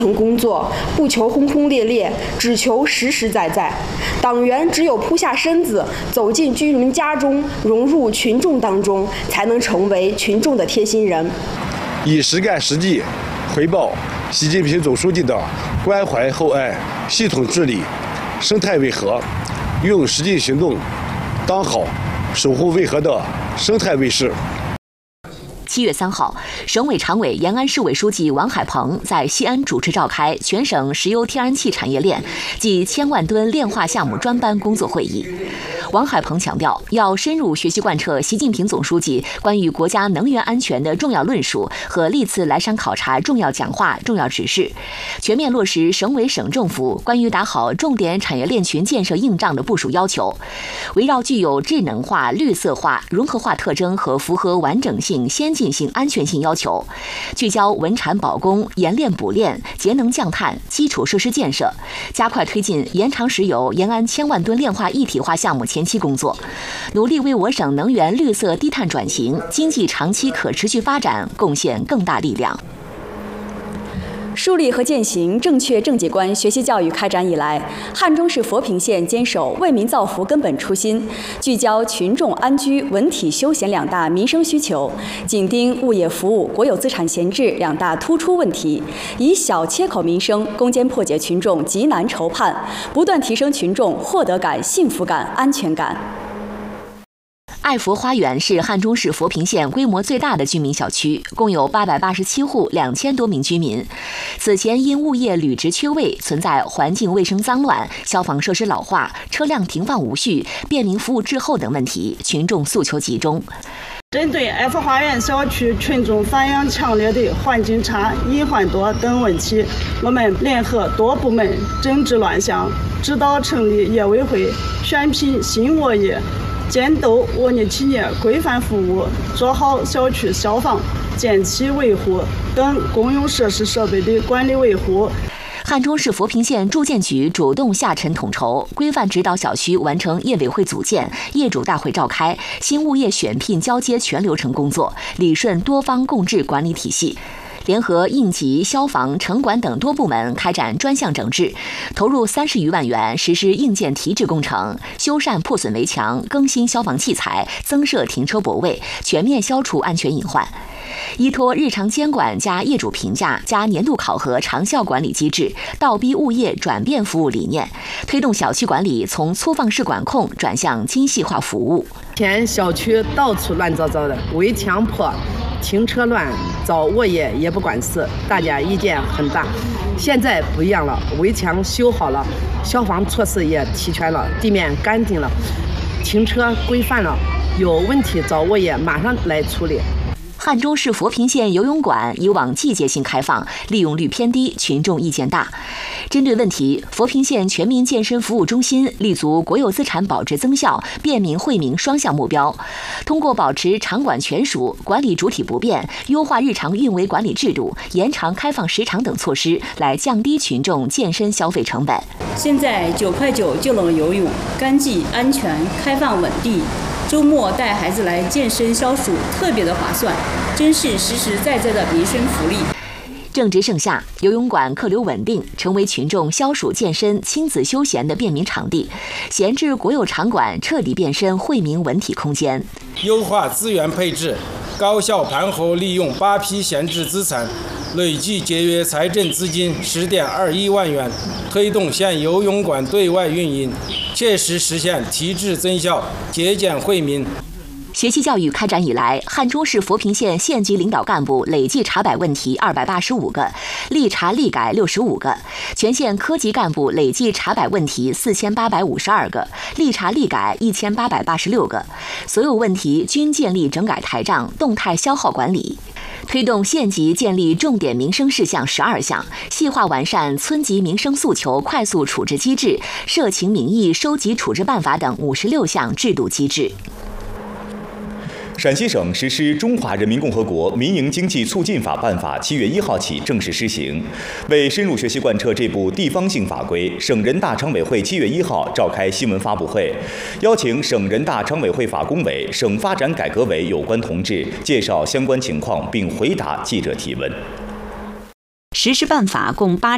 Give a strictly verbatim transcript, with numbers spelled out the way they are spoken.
工作不求轰轰烈烈，只求实实在在。党员只有扑下身子，走进居民家中，融入群众当中，才能成为群众的贴心人。 以实干实际回报习近平总书记的关怀厚爱，系统治理生态卫河，用实际行动当好守护卫河的生态卫士。 七月三号，省委常委、延安市委书记王海鹏在西安主持召开全省石油天然气产业链暨千万吨炼化项目专班工作会议。王海鹏强调，要深入学习贯彻习近平总书记关于国家能源安全的重要论述和历次来山考察重要讲话、重要指示，全面落实省委省政府关于打好重点产业链群建设硬仗的部署要求，围绕具有智能化、绿色化、融合化特征和符合完整性、先进性、安全性要求，聚焦稳产保供、研炼补炼、节能降碳、基础设施建设，加快推进延长石油延安千万吨炼化一体化项目前期工作，努力为我省能源绿色低碳转型、经济长期可持续发展贡献更大力量。 树立和践行正确政绩观学习教育开展以来，汉中市佛坪县坚守为民造福根本初心，聚焦群众安居、文体休闲两大民生需求，紧盯物业服务、国有资产闲置两大突出问题，以小切口民生攻坚破解群众急难愁盼，不断提升群众获得感、幸福感、安全感。 爱佛花园是汉中市佛坪县规模最大的居民小区，共有八百八十七户，两千多名居民。此前因物业履职缺位，存在环境卫生脏乱、消防设施老化、车辆停放无序、便民服务滞后等问题，群众诉求集中。 针对爱佛花园小区群众反映强烈的环境差、隐患多等问题，我们联合多部门整治乱象，指导成立业委会，选品新物业，监督物业企业规范服务，做好小区消防、建期维护等公用设施设备的管理维护。 汉中市佛坪县住建局主动下沉统筹，规范指导小区完成业委会组建、业主大会召开、新物业选聘交接全流程工作，理顺多方共治管理体系。联合应急、消防、城管等多部门开展专项整治，投入三十余万元实施硬件提质工程，修缮破损围墙，更新消防器材，增设停车泊位，全面消除安全隐患。依托日常监管加业主评价加年度考核长效管理机制，倒逼物业转变服务理念，推动小区管理从粗放式管控转向精细化服务。 前小区到处乱糟糟的，围墙破、停车乱，找物业也不管事，大家意见很大。现在不一样了，围墙修好了，消防措施也齐全了，地面干净了，停车规范了，有问题找物业马上来处理。 汉中市佛坪县游泳馆以往季节性开放，利用率偏低，群众意见大。针对问题，佛坪县全民健身服务中心立足国有资产保值增效、便民惠民双项目标，通过保持场馆全属、管理主体不变、优化日常运维管理制度、延长开放时长等措施，来降低群众健身消费成本。 现在九块九就能游泳，干净、安全、开放、稳定。周末带孩子来健身消暑，特别的划算，真是实实在在的民生福利。 正值盛夏，游泳馆客流稳定，成为群众消暑健身、亲子休闲的便民场地。闲置国有场馆，彻底变身惠民文体空间。 优化资源配置，高效盘活利用八批闲置资产，累计节约财政资金十点二一万元，推动县游泳馆对外运营，切实实现提质增效、节俭惠民。 学习教育开展以来，汉中市佛坪县县级领导干部累计查摆问题二百八十五个，立查立改六十五个；全县科级干部累计查摆问题四千八百五十二个，立查立改一千八百八十六个。所有问题均建立整改台账，动态消耗管理。推动县级建立重点民生事项十二项，细化完善村级民生诉求快速处置机制、社情民意收集处置办法等五十六项制度机制。 陕西省实施《中华人民共和国民营经济促进法》办法七月一号起正式施行。为深入学习贯彻这部地方性法规，省人大常委会七月一号召开新闻发布会，邀请省人大常委会法工委、省发展改革委有关同志介绍相关情况，并回答记者提问。 实施办法共八